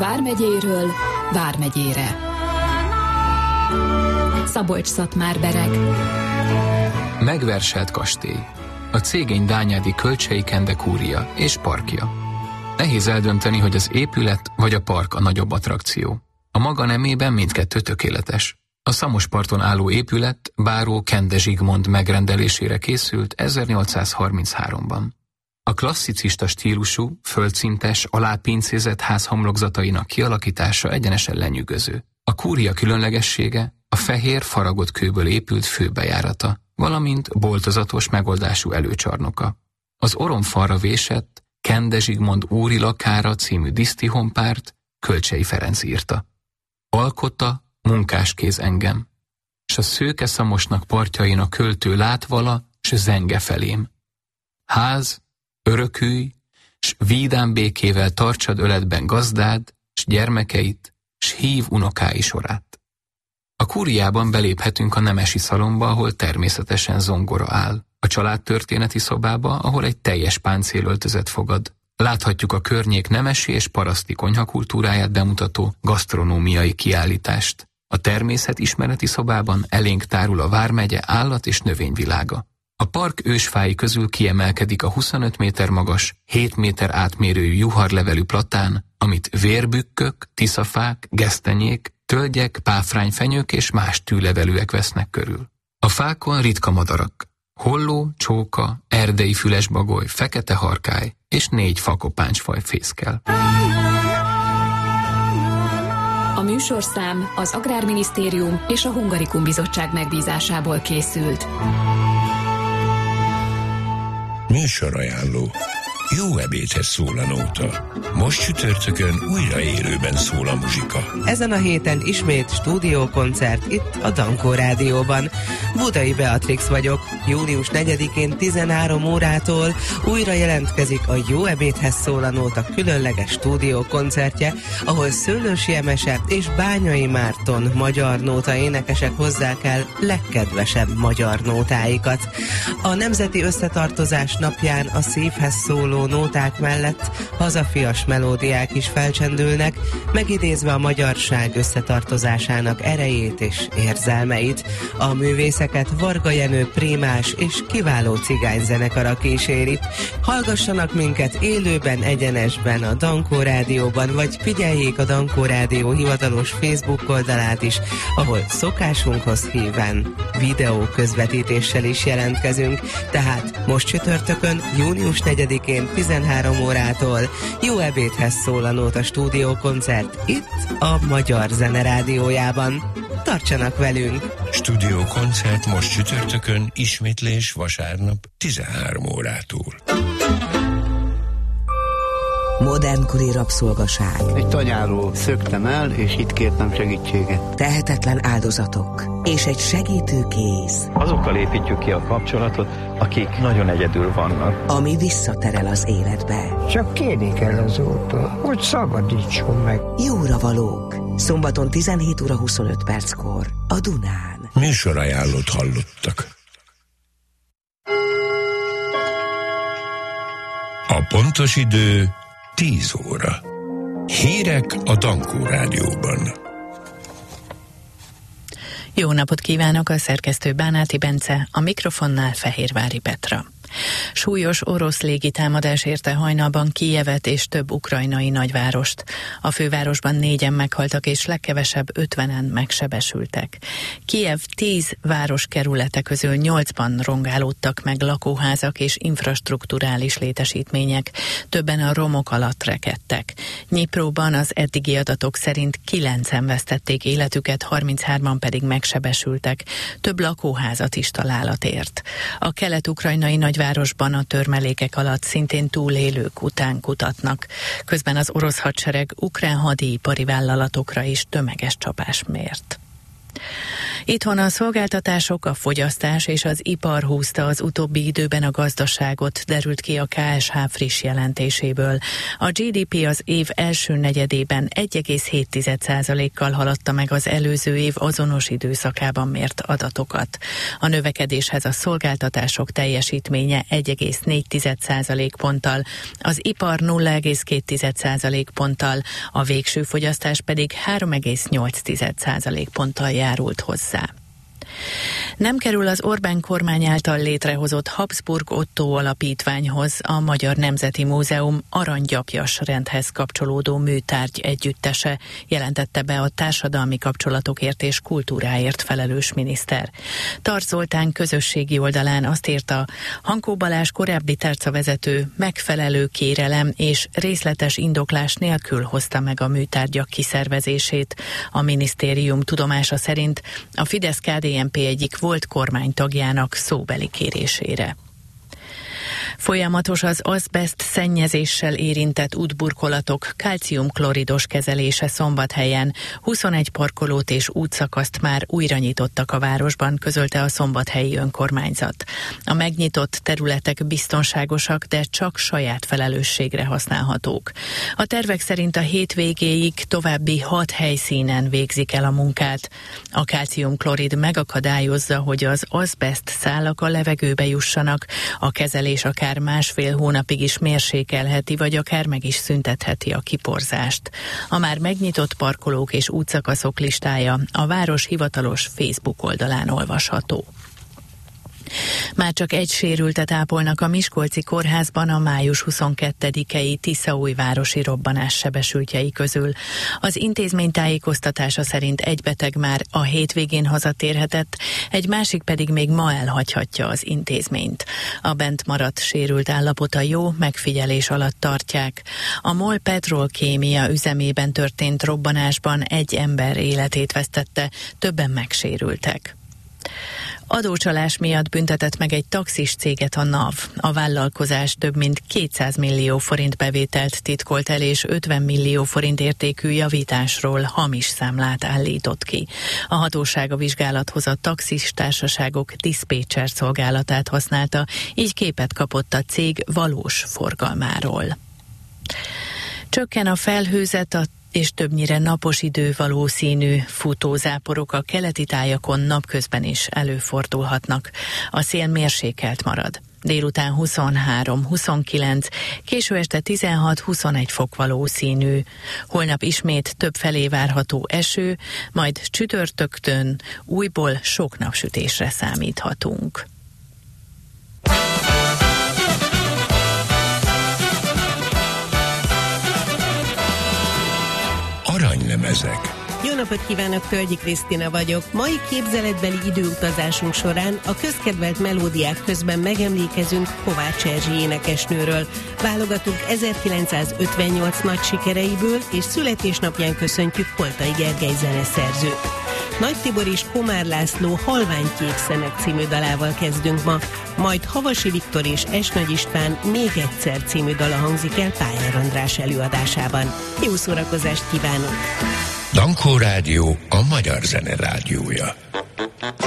Vármegyéről Vármegyére. Szabolcs-Szatmár-Bereg. Megverselt kastély. A cégény Dányádi Kölcsei Kende kúria és parkja. Nehéz eldönteni, hogy az épület vagy a park a nagyobb attrakció. A maga nemében mindkettő tökéletes. A Szamosparton álló épület báró Kende Zsigmond megrendelésére készült 1833-ban. A klasszicista stílusú, földszintes, alápincézett ház homlokzatainak kialakítása egyenesen lenyűgöző. A kúria különlegessége a fehér faragott kőből épült főbejárata, valamint boltozatos megoldású előcsarnoka. Az oromfalra vésett Kende Zsigmond úri lakára című disztihonpárt Kölcsei Ferenc írta. Alkotta munkáskéz engem, s a szőke Szamosnak partjain a költő látvala, s zenge felém. Ház, örökülj, s vídán békével tartsad öletben gazdád, s gyermekeit, s hív unokái sorát. A kúriában beléphetünk a nemesi szalomba, ahol természetesen zongora áll, a családtörténeti szobába, ahol egy teljes páncélöltözet fogad. Láthatjuk a környék nemesi és paraszti konyhakultúráját bemutató gasztronómiai kiállítást. A természetismereti szobában elénk tárul a Vármegye állat- és növényvilága. A park ősfái közül kiemelkedik a 25 méter magas, 7 méter átmérőjű juharlevelű platán, amit vérbükkök, tiszafák, gesztenyék, tölgyek, páfrányfenyők és más tűlevelűek vesznek körül. A fákon ritka madarak, holló, csóka, erdei fülesbagoly, fekete harkály és 4 fakopáncsfaj fészkel. A műsorszám az Agrárminisztérium és a Hungarikum Bizottság megbízásából készült. Műsorajánló. Jó ebédhez szól a nóta. Most csütörtökön újra élőben szól a muzsika. Ezen a héten ismét stúdiókoncert itt a Dankó Rádióban. Budai Beatrix vagyok. Július 4-én 13 órától újra jelentkezik a Jó ebédhez szól a nóta különleges stúdiókoncertje, ahol Szőlősi Emese és Bányai Márton magyar nóta énekesek hozzák el legkedvesebb magyar nótáikat. A Nemzeti Összetartozás napján a szívhez szóló nóták mellett hazafias melódiák is felcsendülnek, megidézve a magyarság összetartozásának erejét és érzelmeit. A művészeket Varga Jenő prémás és kiváló cigányzenekara kíséri. Hallgassanak minket élőben, egyenesben a Dankó Rádióban, vagy figyeljék a Dankó Rádió hivatalos Facebook oldalát is, ahol szokásunkhoz híven videó közvetítéssel is jelentkezünk. Tehát most csütörtökön, június 4-én 13 órától Jó ebédhez szól a nóta stúdiókoncert itt a Magyar Zene Rádiójában. Tartsanak velünk! Stúdiókoncert most csütörtökön, ismétlés vasárnap 13 órától. Modernkori rabszolgaság. Egy tanyáról szöktem el, és itt kértem segítséget. Tehetetlen áldozatok. És egy segítő kéz. Azokkal építjük ki a kapcsolatot, akik nagyon egyedül vannak. Ami visszaterel az életbe. Csak kérni kell az Úrtól, hogy szabadítson meg. Jóra valók. Szombaton 17 óra 25 perckor a Dunán. Műsorajánlót hallottak. A pontos idő 10 óra. Hírek a Dankó Rádióban. Jó napot kívánok, a szerkesztő Bánáti Bence, a mikrofonnál Fehérvári Petra. Súlyos orosz légitámadás érte hajnalban Kijevet és több ukrajnai nagyvárost. A fővárosban 4-en meghaltak és legkevesebb 50-en megsebesültek. Kijev 10 városkerülete közül 8-ban rongálódtak meg lakóházak és infrastrukturális létesítmények, többen a romok alatt rekedtek. Nyipróban az eddigi adatok szerint 9-en vesztették életüket, 33-an pedig megsebesültek. Több lakóházat is találat ért. A kelet-ukrajnai nagyvárosban a törmelékek alatt szintén túlélők után kutatnak. Közben az orosz hadsereg ukrán hadipari vállalatokra is tömeges csapást mért. Itthon a szolgáltatások, a fogyasztás és az ipar húzta az utóbbi időben a gazdaságot, derült ki a KSH friss jelentéséből. A GDP az év első negyedében 1,7%-kal haladta meg az előző év azonos időszakában mért adatokat. A növekedéshez a szolgáltatások teljesítménye 1,4% ponttal, az ipar 0,2% ponttal, a végső fogyasztás pedig 3,8% ponttal járult hozzá. Nem kerül az Orbán kormány által létrehozott Habsburg Ottó alapítványhoz a Magyar Nemzeti Múzeum aranygyapjas rendhez kapcsolódó műtárgy együttese, jelentette be a társadalmi kapcsolatokért és kultúráért felelős miniszter. Tarts Zoltán közösségi oldalán azt írta, Hankó Balázs korábbi tárcavezető megfelelő kérelem és részletes indoklás nélkül hozta meg a műtárgyak kiszervezését. A minisztérium tudomása szerint a Fidesz-KDNP egyik volt kormánytagjának szóbeli kérésére. Folyamatos az azbeszt szennyezéssel érintett útburkolatok kálciumkloridos kezelése Szombathelyen. 21 parkolót és útszakaszt már újra nyitottak a városban, közölte a szombathelyi önkormányzat. A megnyitott területek biztonságosak, de csak saját felelősségre használhatók. A tervek szerint a hétvégéig további 6 helyszínen végzik el a munkát. A kálciumklorid megakadályozza, hogy az azbeszt szálak a levegőbe jussanak, a kezelés akár másfél hónapig is mérsékelheti, vagy akár meg is szüntetheti a kiporzást. A már megnyitott parkolók és útszakaszok listája a város hivatalos Facebook oldalán olvasható. Már csak egy sérültet ápolnak a Miskolci kórházban a május 22-i Tiszaújvárosi robbanás sebesültjei közül. Az intézmény tájékoztatása szerint egy beteg már a hétvégén hazatérhetett, egy másik pedig még ma elhagyhatja az intézményt. A bent maradt sérült állapota jó, megfigyelés alatt tartják. A MOL Petrolkémia üzemében történt robbanásban egy ember életét vesztette, többen megsérültek. Adócsalás miatt büntetett meg egy taxis céget a NAV. A vállalkozás több mint 200 millió forint bevételt titkolt el, és 50 millió forint értékű javításról hamis számlát állított ki. A hatóság a vizsgálathoz a taxis társaságok diszpécser szolgálatát használta, így képet kapott a cég valós forgalmáról. Csökken a felhőzet, és többnyire napos idő valószínű, futózáporok a keleti tájakon napközben is előfordulhatnak. A szél mérsékelt marad. Délután 23-29, késő este 16-21 fok valószínű. Holnap ismét többfelé várható eső, majd csütörtöktön újból sok napsütésre számíthatunk. Aranylemezek. Jó napot kívánok, Tölgyi Krisztina vagyok. Mai képzeletbeli időutazásunk során a közkedvelt melódiák közben megemlékezünk Kovács Erzsi énekesnőről. Válogatunk 1958 nagy sikereiből, és születésnapján köszöntjük Koltai Gergely zeneszerzőt. Nagy Tibor és Komár László Halványkék szemek című dalával kezdünk ma, majd Havasi Viktor és S. Nagy István Még egyszer című dala hangzik el Pályár András előadásában. Jó szórakozást kívánok! Dankó Rádió a magyar zene rádiója.